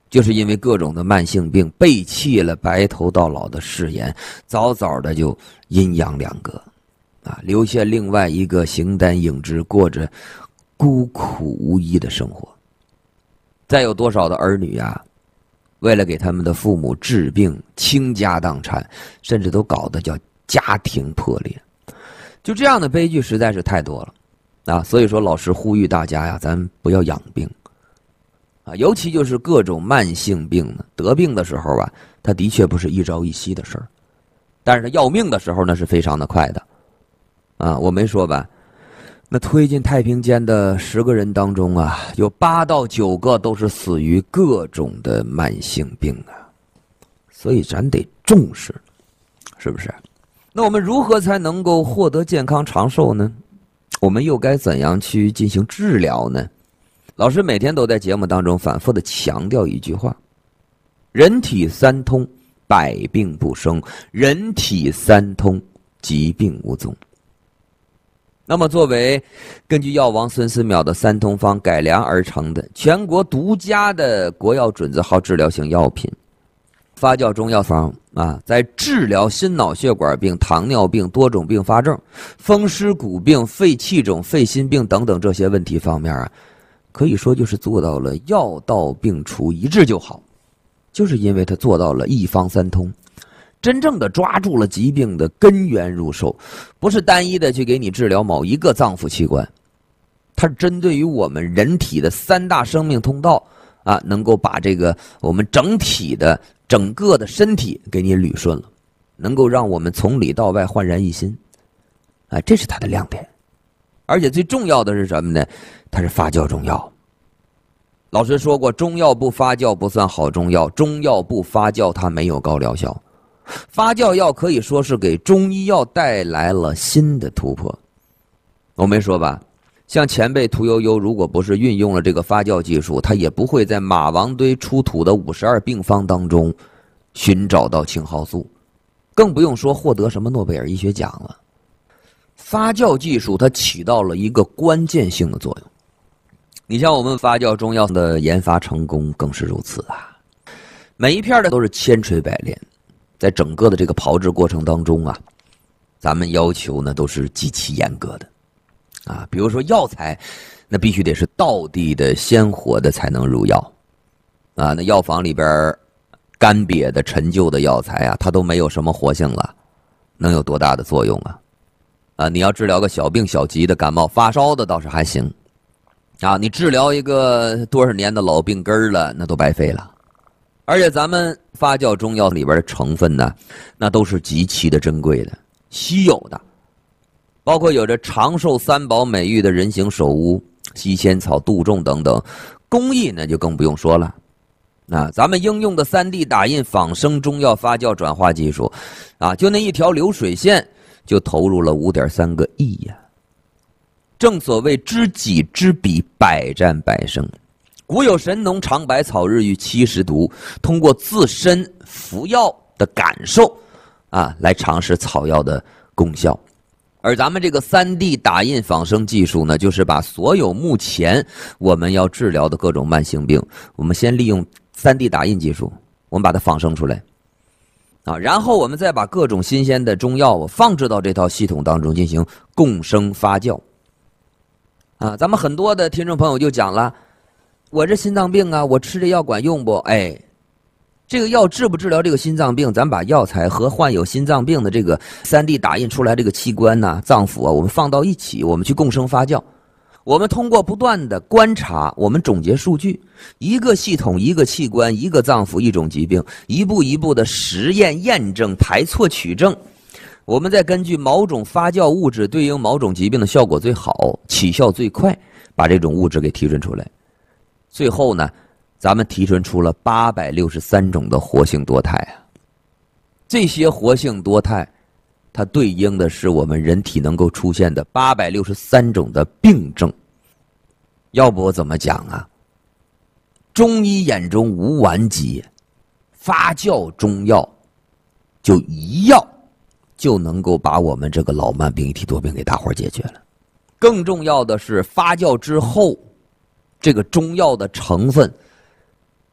就是因为各种的慢性病背弃了白头到老的誓言，早早的就阴阳两隔留下另外一个形单影只，过着孤苦无依的生活。再有多少的儿女为了给他们的父母治病倾家荡产，甚至都搞得叫家庭破裂。就这样的悲剧实在是太多了所以说老师呼吁大家咱不要养病尤其就是各种慢性病呢，得病的时候它的确不是一朝一夕的事儿，但是它要命的时候呢是非常的快的我没说吧，那推进太平间的10个人当中有8到9个都是死于各种的慢性病所以咱得重视，是不是？那我们如何才能够获得健康长寿呢？我们又该怎样去进行治疗呢？老师每天都在节目当中反复的强调一句话：人体三通，百病不生；人体三通，疾病无踪。那么作为根据药王孙思邈的三通方改良而成的全国独家的国药准字号治疗型药品发酵中药方在治疗心脑血管病、糖尿病、多种并发症、风湿骨病、肺气肿、肺心病等等这些问题方面可以说就是做到了药到病除，一治就好。就是因为它做到了一方三通，真正的抓住了疾病的根源入手，不是单一的去给你治疗某一个脏腑器官，它是针对于我们人体的3大生命通道能够把这个我们整体的整个的身体给你捋顺了，能够让我们从里到外焕然一新这是它的亮点。而且最重要的是什么呢？它是发酵中药。老师说过，中药不发酵不算好中药，中药不发酵它没有高疗效。发酵药可以说是给中医药带来了新的突破。我没说吧，像前辈屠呦呦如果不是运用了这个发酵技术，他也不会在马王堆出土的52病方当中寻找到青蒿素，更不用说获得什么诺贝尔医学奖了。发酵技术它起到了一个关键性的作用。你像我们发酵中药的研发成功更是如此每一片的都是千锤百炼，在整个的这个炮制过程当中咱们要求呢都是极其严格的比如说药材那必须得是道地的鲜活的才能入药那药房里边干瘪的陈旧的药材它都没有什么活性了，能有多大的作用你要治疗个小病小疾的感冒发烧的倒是还行你治疗一个多少年的老病根了那都白费了。而且咱们发酵中药里边的成分呢，那都是极其的珍贵的稀有的，包括有着长寿3宝美誉的人形手乌、西仙草、杜仲等等，工艺呢就更不用说了咱们应用的3D 打印仿生中药发酵转化技术就那一条流水线就投入了5.3个亿正所谓知己知彼，百战百胜。古有神农尝百草，日遇70毒，通过自身服药的感受来尝试草药的功效。而咱们这个3D 打印仿生技术呢，就是把所有目前我们要治疗的各种慢性病，我们先利用3D 打印技术，我们把它仿生出来然后我们再把各种新鲜的中药放置到这套系统当中进行共生发酵咱们很多的听众朋友就讲了，我这心脏病我吃这药管用不？这个药治不治疗这个心脏病，咱把药材和患有心脏病的这个 3D 打印出来这个器官脏腑我们放到一起，我们去共生发酵。我们通过不断的观察，我们总结数据，一个系统、一个器官、一个脏腑、一种疾病，一步一步的实验验证、排错取证，我们再根据某种发酵物质对应某种疾病的效果最好、起效最快，把这种物质给提纯出来。最后呢，咱们提纯出了863种的活性多肽这些活性多肽它对应的是我们人体能够出现的863种的病症。要不我怎么讲中医眼中无完疾，发酵中药就一药就能够把我们这个老慢病、一体多病给大伙解决了。更重要的是，发酵之后这个中药的成分